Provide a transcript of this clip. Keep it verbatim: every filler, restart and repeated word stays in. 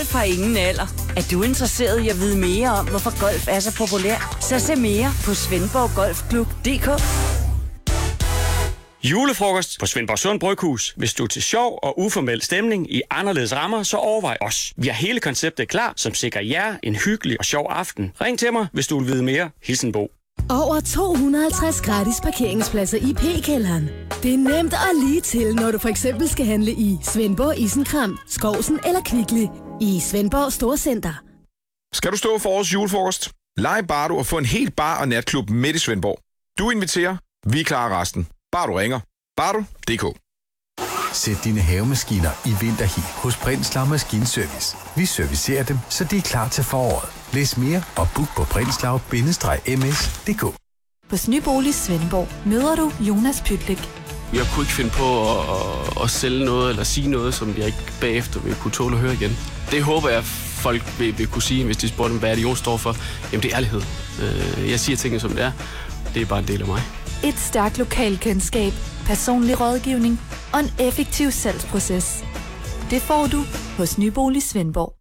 Golf har ingen alder. Er du interesseret i at vide mere om, hvorfor golf er så populær? Så se mere på svendborg golf klub punktum d k. Julefrokost på Svendborg Sund Bryghus. Hvis du er til sjov og uformel stemning i anderledes rammer, så overvej os. Vi har hele konceptet klar, som sikrer jer en hyggelig og sjov aften. Ring til mig, hvis du vil vide mere. Hilsen Bo. Over to hundrede og halvtreds gratis parkeringspladser i P-kælderen. Det er nemt og lige til, når du for eksempel skal handle i Svendborg Isenkram, Skovsen eller Kvickly. I Svendborg Storcenter. Skal du stå for årets julefrokost? Lej Bardo og få en helt bar- og natklub midt i Svendborg. Du inviterer, vi klarer resten. Bare du ringer. Bardo punktum d k. Sæt dine havemaskiner i vinterhi hos Brindslav Maskinservice. Vi servicerer dem, så de er klar til foråret. Læs mere og book på brindslav bindestreg m s punktum d k. Hos Nybolig Svendborg møder du Jonas Pytlik. Jeg kunne ikke finde på at, at, at sælge noget eller sige noget, som jeg ikke bagefter vil kunne tåle at høre igen. Det håber jeg, folk vil, vil kunne sige, hvis de spurgte dem, hvad det Jon står for. Jamen, det er ærlighed. Jeg siger tingene, som det er. Det er bare en del af mig. Et stærkt lokalkendskab, personlig rådgivning og en effektiv salgsproces. Det får du hos Nybolig Svendborg.